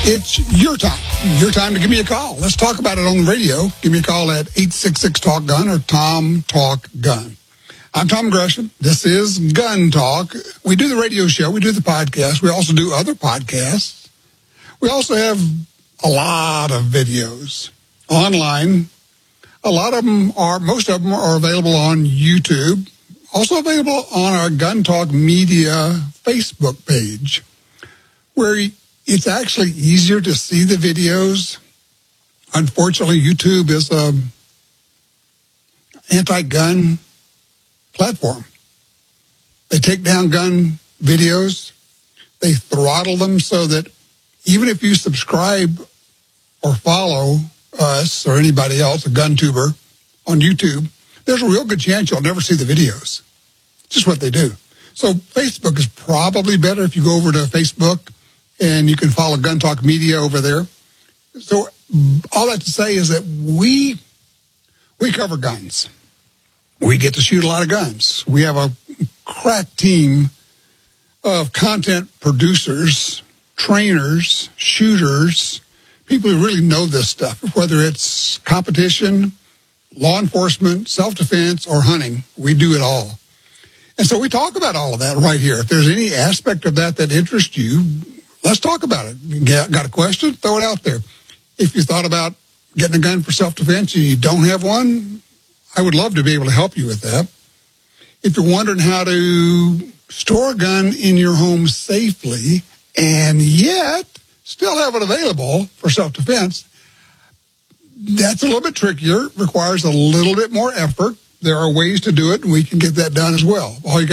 It's your time. Your time to give me a call. Let's talk about it on the radio. Give me a call at 866-TALK-GUN or Tom Talk Gun. I'm Tom Gresham. This is Gun Talk. We do the radio show. We do the podcast. We also do other podcasts. We also have a lot of videos online. Most of them are available on YouTube. Also available on our Gun Talk Media Facebook page, where it's actually easier to see the videos. Unfortunately, YouTube is an anti-gun platform. They take down gun videos. They throttle them so that even if you subscribe or follow us or anybody else, a gun tuber, on YouTube, there's a real good chance you'll never see the videos. Just what they do. So Facebook is probably better if you go over to Facebook and you can follow Gun Talk Media over there. So all that to say is that we cover guns. We get to shoot a lot of guns. We have a crack team of content producers, trainers, shooters, people who really know this stuff, whether it's competition, law enforcement, self-defense, or hunting. We do it all. And so we talk about all of that right here. If there's any aspect of that interests you, let's talk about it. You got a question? Throw it out there. If you thought about getting a gun for self-defense and you don't have one, I would love to be able to help you with that. If you're wondering how to store a gun in your home safely and yet still have it available for self-defense, that's a little bit trickier, requires a little bit more effort. There are ways to do it, and we can get that done as well. All you got